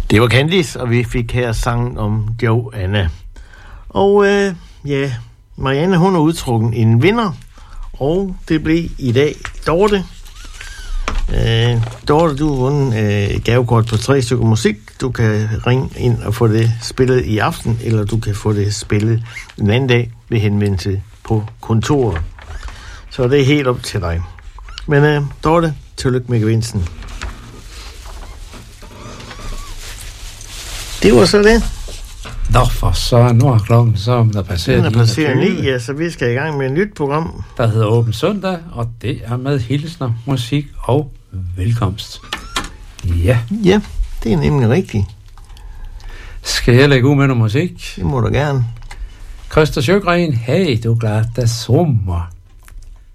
Det var Candice, og vi fik her sangen om Joanna. Og Marianne, hun har udtrukket en vinder, og det blev i dag Dorte. Dorte, du har vundet gavekort på 3 stykker musik. Du kan ringe ind og få det spillet i aften, eller du kan få det spillet en anden dag ved henvendelse på kontoret. Så det er helt op til dig. Men Dorte, tillykke med gevinsten. Det var så det. Nå, for så nu er klokken så om der passerer 9, ja, så vi skal i gang med et nyt program. Der hedder Åben Søndag, og det er med hilsner, musik og velkomst. Ja. Ja, det er nemlig rigtigt. Skal jeg lægge ud med noget musik? Det må du gerne. Christer Sjøgren, hey, du glada sommar.